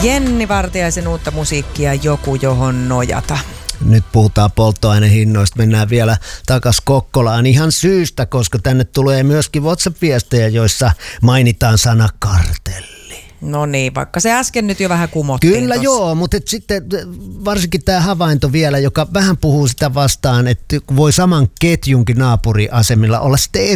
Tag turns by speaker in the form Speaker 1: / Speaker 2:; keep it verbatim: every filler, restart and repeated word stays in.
Speaker 1: Jenni Vartiaisen uutta musiikkia Joku, johon nojata.
Speaker 2: Nyt puhutaan polttoainehinnoista, mennään vielä takas Kokkolaan ihan syystä, koska tänne tulee myöskin WhatsApp-viestejä, joissa mainitaan sana kartelli.
Speaker 1: No niin, vaikka se äsken nyt jo vähän kumottiin.
Speaker 2: Kyllä tossa. Joo, mutta et sitten varsinkin tämä havainto vielä, joka vähän puhuu sitä vastaan, että voi saman ketjunkin naapuriasemilla olla sitten